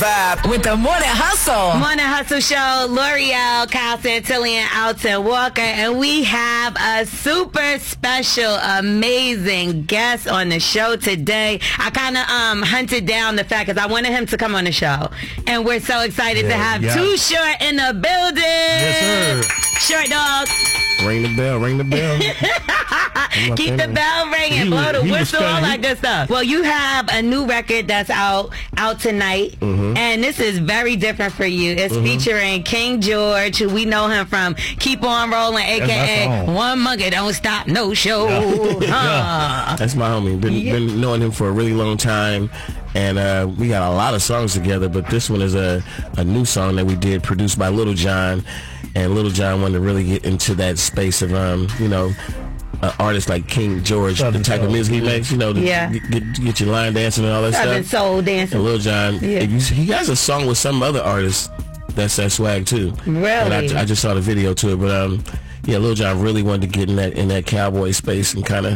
vibe with the Morning Hustle. Morning Hustle Show, L'Oreal, Kyle Santillan, Alton Walker, and we have a super special, amazing guest on the show today. I kind of hunted down the fact because I wanted him to come on the show, and we're so excited to have Too Short in the building. Yes, sir. Short Dog. Ring the bell, ring the bell. Keep the bell ringing, blow the whistle, all that good stuff. Well, you have a new record that's out tonight, and this is very different for you. It's featuring King George, who we know him from Keep On Rolling, a.k.a. One Monkey Don't Stop No Show. That's my homie. Been knowing him for a really long time, and we got a lot of songs together, but this one is a new song that we did, produced by Little John. And Little John wanted to really get into that space of, artists like King George, the type of music he makes, get your line dancing and all that Southern stuff. soul dancing. And Little John, he has a song with some other artists that's that swag too. Really? And I just saw the video to it, but Little John really wanted to get in that cowboy space and kind of,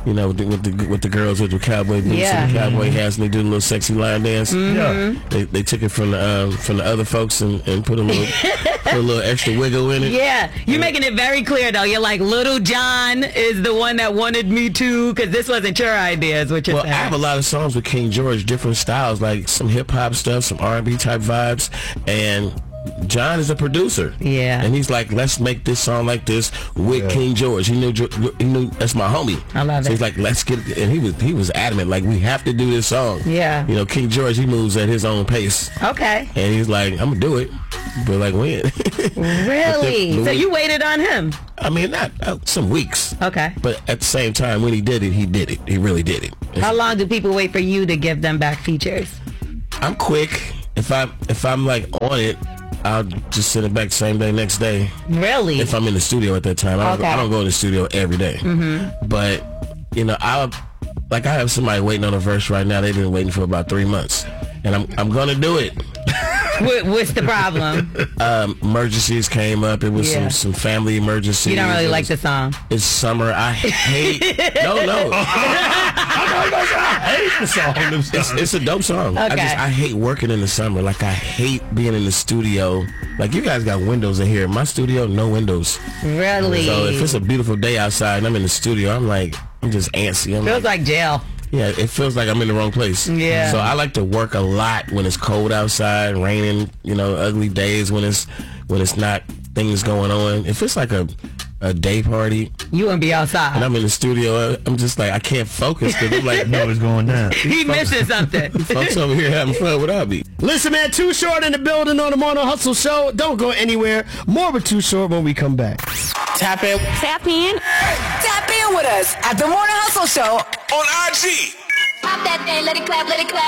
with the girls with the cowboy boots and the cowboy hats, and they do a little sexy line dance. They took it from the other folks and put a little extra wiggle in it. Yeah, you're making it very clear though. You're like, Little John is the one that wanted me to, because this wasn't your idea, is what you're saying. I have a lot of songs with King George, different styles, like some hip hop stuff, some R&B type vibes, and John is a producer. Yeah. And he's like, let's make this song like this with King George. He knew that's my homie. I love it. So he's like, let's get it. And he was adamant, like, we have to do this song. Yeah. King George, he moves at his own pace. Okay. And he's like, I'm gonna do it. But like, when? Really? So you waited on him? I mean, not some weeks. Okay. But at the same time, when he did it. He really did it. How long do people wait for you to give them back features? I'm quick. If I'm like on it, I'll just send it back the same day, next day. Really? If I'm in the studio at that time. I don't go in the studio every day. But, I have somebody waiting on a verse right now. They've been waiting for about 3 months. And I'm going to do it. What's the problem? Emergencies came up. It was some family emergencies. You don't really like the song? It's summer. I hate... No. I hate the song. It's a dope song. Okay. I hate working in the summer. Like, I hate being in the studio. Like, you guys got windows in here. My studio, no windows. Really? So if it's a beautiful day outside and I'm in the studio, I'm just antsy. Feels like jail. Yeah, it feels like I'm in the wrong place. Yeah. So I like to work a lot when it's cold outside, raining, ugly days when it's not things going on. If it's like a day party, you wouldn't be outside. And I'm in the studio, I'm just like, I can't focus because I'm like, no, it's going down. He missing something. Folks over here having fun without me. Listen, man, Too Short in the building on the Morning Hustle Show. Don't go anywhere. More with Too Short when we come back. Tap in. Tap in. Tap in with us at the Morning Hustle Show on IG. Pop that thing, let it clap, let it clap.